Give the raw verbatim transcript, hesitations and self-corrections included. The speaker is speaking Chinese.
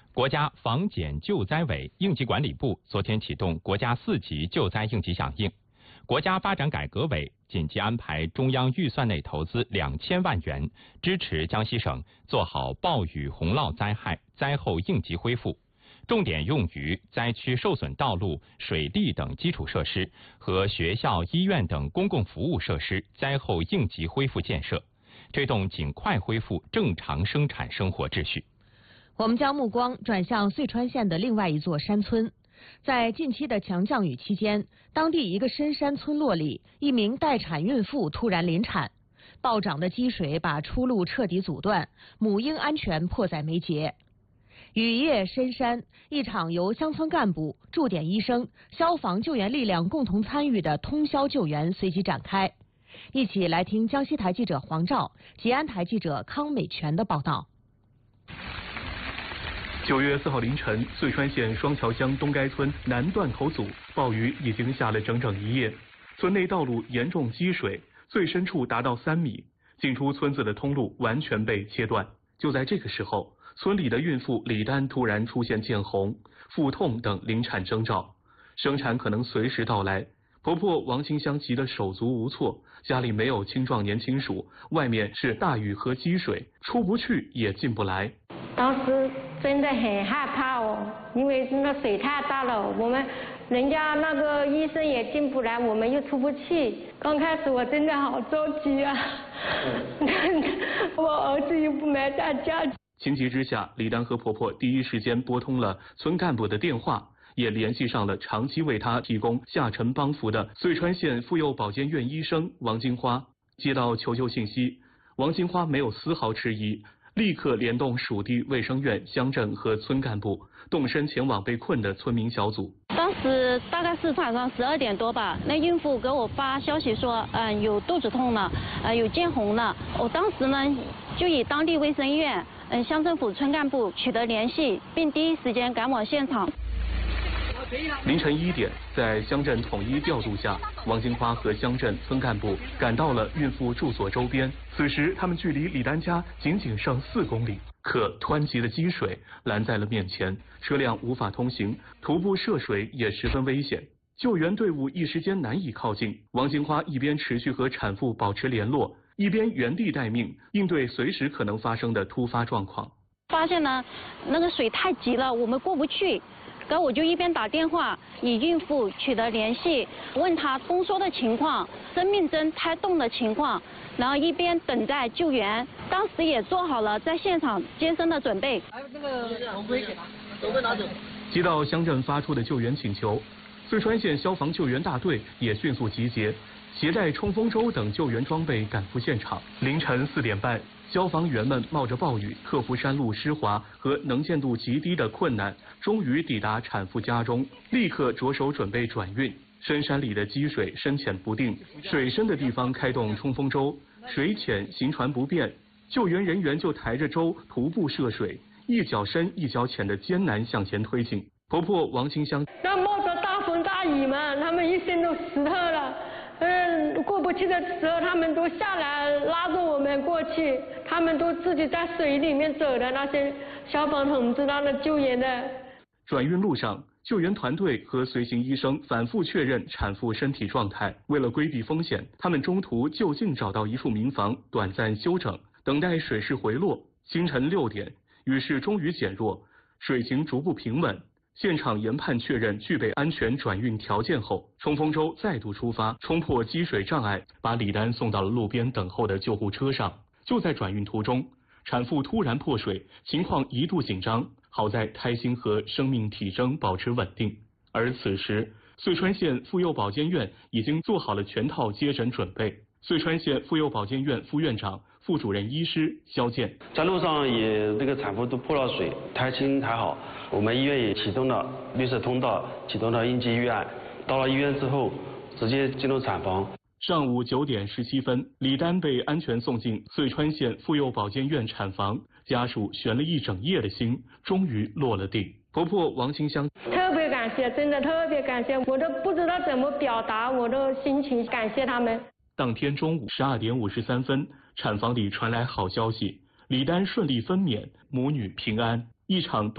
国家防检救灾委应急管理部昨天启动国家四级救灾应急响应，国家发展改革委紧急安排中央预算内投资两千万元，支持江西省做好暴雨洪涝灾害灾后应急恢复，重点用于灾区受损道路、水利等基础设施和学校、医院等公共服务设施灾后应急恢复建设，推动尽快恢复正常生产生活秩序。 我们将目光转向遂川县的另外一座山村，在近期的强降雨期间，当地一个深山村落里，一名待产孕妇突然临产，暴涨的积水把出路彻底阻断，母婴安全迫在眉睫。雨夜深山，一场由乡村干部、驻点医生、消防救援力量共同参与的通宵救援随即展开。一起来听江西台记者黄照、吉安台记者康美全的报道。 九月四号凌晨，遂川县双桥乡东该村南断头组暴雨已经下了整整一夜，村内道路严重积水，最深处达到三米，进出村子的通路完全被切断。就在这个时候，村里的孕妇李丹突然出现见红、腹痛等临产征兆，生产可能随时到来。婆婆王清香急得手足无措，家里没有青壮年亲属，外面是大雨和积水，出不去也进不来。 当时真的很害怕哦，因为那水太大了，我们人家那个医生也进不来，我们又出不去。刚开始我真的好着急啊，我儿子又不没在家。 情急之下，李丹和婆婆第一时间拨通了村干部的电话，也联系上了长期为她提供下沉帮扶的遂川县妇幼保健院医生王金花。接到求救信息，王金花没有丝毫迟疑，立刻联动属地卫生院、乡镇和村干部，动身前往被困的村民小组。 当时大概是晚上十二点多吧，那孕妇给我发消息说，嗯，有肚子痛了，呃，有见红了。我当时呢，就以当地卫生院、嗯，乡政府村干部取得联系，并第一时间赶往现场。 凌晨一点，在乡镇统一调度下，王金花和乡镇村干部赶到了孕妇住所周边。此时，他们距离李丹家仅仅剩四公里，可湍急的积水拦在了面前，车辆无法通行，徒步涉水也十分危险。救援队伍一时间难以靠近。王金花一边持续和产妇保持联络，一边原地待命，应对随时可能发生的突发状况。 发现呢，那个水太急了，我们过不去。然后我就一边打电话与孕妇取得联系，问她宫缩的情况、生命针胎动的情况，然后一边等待救援。当时也做好了在现场接生的准备。还有这个头盔给他，头盔拿走。 接到乡镇发出的救援请求，遂川县消防救援大队也迅速集结，携带冲锋舟等救援装备赶赴现场。凌晨四点半。消防员们冒着暴雨，克服山路湿滑和能见度极低的困难，终于抵达产妇家中，立刻着手准备转运。深山里的积水深浅不定，水深的地方开动冲锋舟，水浅行船不便，救援人员就抬着舟徒步涉水，一脚深一脚浅的艰难向前推进。婆婆王清香， 那冒着大风大雨嘛，他们一身都湿透了。嗯，过不去的时候，他们都下来拉着我们过去，他们都自己在水里面走的，那些消防同志、那个救援的。 转运路上，救援团队和随行医生反复确认产妇身体状态。为了规避风险，他们中途就近找到一处民房短暂休整，等待水势回落。清晨六点，雨势终于减弱，水情逐步平稳。现场研判确认具备安全转运条件后，冲锋舟再度出发，冲破积水障碍，把李丹送到了路边等候的救护车上。就在转运途中，产妇突然破水，情况一度紧张，好在胎心和生命体征保持稳定。而此时，遂川县妇幼保健院已经做好了全套接诊准备。遂川县妇幼保健院副院长、副主任医师肖健， 在路上也那个产妇都破了水，胎心还好。我们医院也启动了绿色通道，启动了应急预案。到了医院之后，直接进入产房。 上午九点十七分，李丹被安全送进遂川县妇幼保健院产房，家属悬了一整夜的心，终于落了地。婆婆王清香， 特别感谢，真的特别感谢，我都不知道怎么表达我的心情，感谢他们。 当天中午十二点五十三分，产房里传来好消息，李丹顺利分娩，母女平安。一场